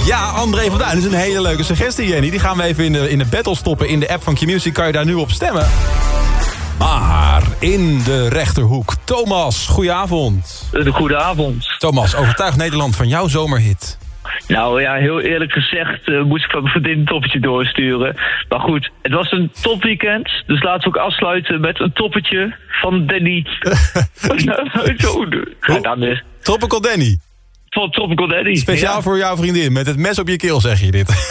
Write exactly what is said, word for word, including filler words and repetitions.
Ja, André van Duin is een hele leuke suggestie, Jenny. Die gaan we even in de, in de battle stoppen. In de app van Q-Music kan je daar nu op stemmen. Maar in de rechterhoek, Thomas, goedenavond. Goedenavond. Thomas, overtuig Nederland van jouw zomerhit. Nou ja, heel eerlijk gezegd uh, moest ik van mijn vriendin een toppetje doorsturen. Maar goed, het was een topweekend. Dus laten we ook afsluiten met een toppetje van Danny. Zo, ja, dan is. Tropical Danny. Van Tropical Danny. Speciaal ja. voor jouw vriendin. Met het mes op je keel zeg je dit.